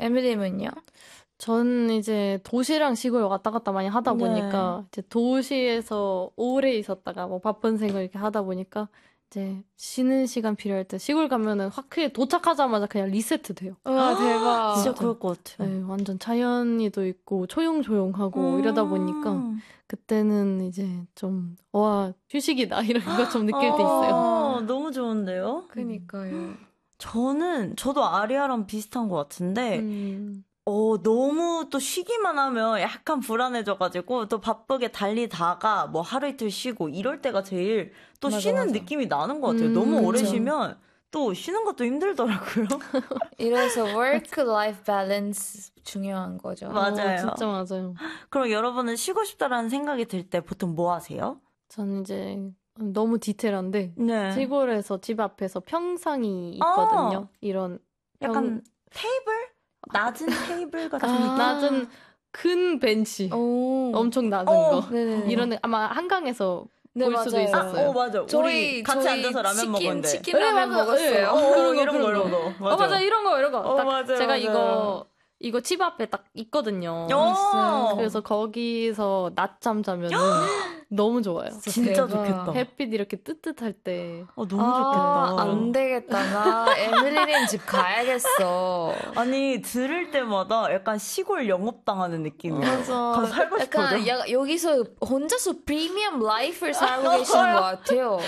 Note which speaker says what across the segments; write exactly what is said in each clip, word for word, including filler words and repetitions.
Speaker 1: 에밀리는요?
Speaker 2: 전 이제 도시랑 시골 왔다 갔다 많이 하다 보니까
Speaker 3: 네.
Speaker 2: 이제 도시에서 오래 있었다가 뭐 바쁜 생활 이렇게 하다 보니까 이제 쉬는 시간 필요할 때 시골 가면은 확 크게 도착하자마자 그냥 리세트 돼요.
Speaker 1: 와 대박.
Speaker 3: 진짜 그럴 것 같아요.
Speaker 2: 네, 완전 자연이도 있고 조용조용하고
Speaker 3: 음.
Speaker 2: 이러다 보니까 그때는 이제 좀 와 휴식이다 이런 거 좀 느낄 때 있어요.
Speaker 3: 어, 너무 좋은데요?
Speaker 1: 그니까요.
Speaker 3: 저는 저도 아리아랑 비슷한 것 같은데
Speaker 2: 음.
Speaker 3: 어, 너무 또 쉬기만 하면 약간 불안해져가지고 또 바쁘게 달리다가 뭐 하루 이틀 쉬고 이럴 때가 제일 또
Speaker 1: 맞아,
Speaker 3: 쉬는
Speaker 1: 맞아.
Speaker 3: 느낌이 나는 것 같아요.
Speaker 2: 음,
Speaker 3: 너무 오래
Speaker 2: 그쵸.
Speaker 3: 쉬면 또 쉬는 것도 힘들더라고요.
Speaker 1: 이래서 work-life balance 중요한 거죠.
Speaker 3: 맞아요.
Speaker 2: 어, 진짜 맞아요.
Speaker 3: 그럼 여러분은 쉬고 싶다라는 생각이 들 때 보통 뭐 하세요?
Speaker 2: 저는 이제 너무 디테일한데
Speaker 3: 네.
Speaker 2: 시골에서 집 앞에서 평상이 있거든요.
Speaker 3: 어.
Speaker 2: 이런 평-
Speaker 3: 약간 테이블? 낮은 테이블 같은
Speaker 1: 아.
Speaker 3: 느낌?
Speaker 2: 낮은 큰 벤치,
Speaker 1: 오.
Speaker 2: 엄청 낮은
Speaker 3: 어.
Speaker 2: 거.
Speaker 1: 네네.
Speaker 2: 이런 데 아마 한강에서
Speaker 1: 네,
Speaker 2: 볼 수도
Speaker 1: 맞아요.
Speaker 2: 있었어요.
Speaker 3: 어, 맞아.
Speaker 1: 저희
Speaker 3: 우리 같이
Speaker 1: 저희
Speaker 3: 앉아서 라면
Speaker 1: 치킨,
Speaker 3: 먹었는데.
Speaker 1: 치킨
Speaker 2: 네,
Speaker 1: 라면
Speaker 2: 맞아요.
Speaker 1: 먹었어요.
Speaker 2: 네.
Speaker 3: 어,
Speaker 2: 그런 거,
Speaker 3: 이런 거,
Speaker 2: 그런
Speaker 3: 이런
Speaker 2: 거.
Speaker 3: 거. 맞아.
Speaker 2: 어, 맞아. 이런 거, 이런 거.
Speaker 3: 어,
Speaker 2: 딱
Speaker 3: 맞아요,
Speaker 2: 제가
Speaker 3: 맞아요.
Speaker 2: 이거, 이거 집 앞에 딱 있거든요.
Speaker 3: 어.
Speaker 2: 그래서 거기서 낮잠 자면은 너무 좋아요.
Speaker 3: 진짜
Speaker 1: 대박.
Speaker 3: 좋겠다.
Speaker 2: 햇빛 이렇게 뜨뜻할 때.
Speaker 3: 어, 너무
Speaker 1: 아,
Speaker 3: 좋겠다.
Speaker 1: 안 되겠다. 나 에밀리님 집 가야겠어.
Speaker 3: 아니, 들을 때마다 약간 시골 영업당하는 느낌이에요.
Speaker 2: 맞아.
Speaker 3: 가서 살고 싶어져.
Speaker 1: 약간 야, 여기서 혼자서 프리미엄 라이프를 살고 계시는 것 같아요.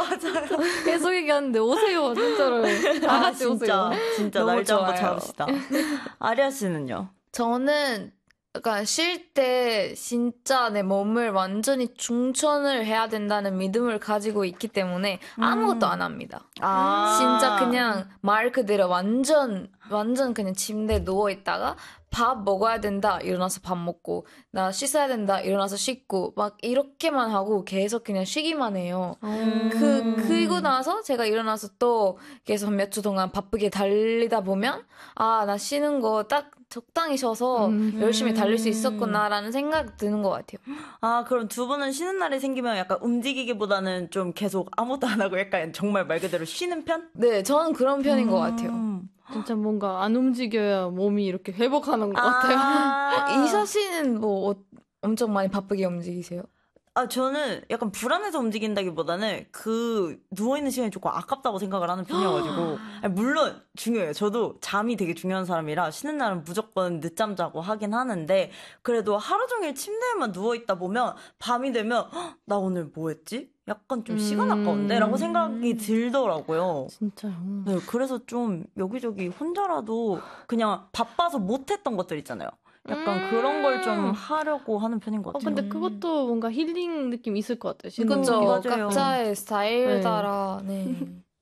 Speaker 2: 계속 얘기하는데 오세요, 진짜로. 다
Speaker 3: 아,
Speaker 2: 같이
Speaker 3: 진짜.
Speaker 2: 오세요.
Speaker 3: 진짜
Speaker 1: 너무
Speaker 3: 날짜 한번
Speaker 1: 좋아요.
Speaker 3: 잡읍시다. 아리아 씨는요?
Speaker 1: 저는 약간 쉴 때 진짜 내 몸을 완전히 충전을 해야 된다는 믿음을 가지고 있기 때문에 아무것도 안 합니다.
Speaker 3: 아.
Speaker 1: 진짜 그냥 말 그대로 완전 완전 그냥 침대에 누워 있다가 밥 먹어야 된다 일어나서 밥 먹고 나 씻어야 된다 일어나서 씻고 막 이렇게만 하고 계속 그냥 쉬기만 해요.
Speaker 2: 음.
Speaker 1: 그 그리고 나서 제가 일어나서 또 계속 몇 주 동안 바쁘게 달리다 보면 아 나 쉬는 거 딱 적당히 쉬어서
Speaker 2: 음.
Speaker 1: 열심히 달릴 수 있었구나라는 생각 드는 것 같아요.
Speaker 3: 아, 그럼 두 분은 쉬는 날이 생기면 약간 움직이기보다는 좀 계속 아무것도 안 하고 약간 정말 말 그대로 쉬는 편?
Speaker 1: 네, 저는 그런 편인 것 같아요.
Speaker 3: 음.
Speaker 2: 진짜 뭔가 안 움직여야 몸이 이렇게 회복하는 것 같아요.
Speaker 3: 아.
Speaker 1: 이사 씨는 뭐 어- 엄청 많이 바쁘게 움직이세요?
Speaker 3: 아, 저는 약간 불안해서 움직인다기보다는 그 누워있는 시간이 조금 아깝다고 생각을 하는 편이어가지고. 아니, 물론 중요해요. 저도 잠이 되게 중요한 사람이라 쉬는 날은 무조건 늦잠 자고 하긴 하는데 그래도 하루 종일 침대에만 누워있다 보면 밤이 되면 "헉, 나 오늘 뭐 했지? 약간 좀 시간
Speaker 2: 음.
Speaker 3: 아까운데? 라고 생각이 들더라고요.
Speaker 2: 진짜요.
Speaker 3: 네, 그래서 좀 여기저기 혼자라도 그냥 바빠서 못했던 것들 있잖아요. 약간
Speaker 2: 음.
Speaker 3: 그런 걸 좀 하려고 하는 편인 것
Speaker 2: 어,
Speaker 3: 같아요.
Speaker 2: 근데 그것도 뭔가 힐링 느낌 있을 것 같아요. 쉬는
Speaker 1: 그쵸.
Speaker 2: 게.
Speaker 3: 맞아요.
Speaker 1: 각자의 스타일
Speaker 2: 네.
Speaker 1: 따라, 네.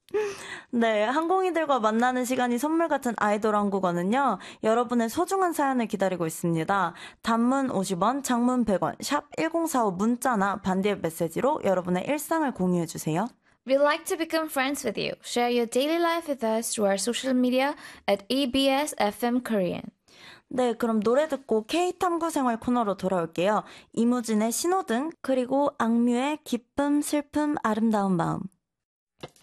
Speaker 3: 네, 항공이들과 만나는 시간이 선물 같은 아이돌 한국어는요, 여러분의 소중한 사연을 기다리고 있습니다. 단문 오십 원, 장문 백 원, 샵 일공사오 문자나 반디의 메시지로 여러분의 일상을 공유해주세요.
Speaker 1: We'd like to become friends with you. Share your daily life with us through our social media at E B S F M Korean.
Speaker 3: 네, 그럼 노래 듣고 K-탐구생활 코너로 돌아올게요. 이무진의 신호등, 그리고 악뮤의 기쁨, 슬픔, 아름다운 마음.